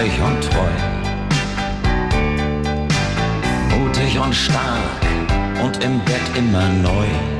ehrlich und treu, mutig und stark und im Bett immer neu.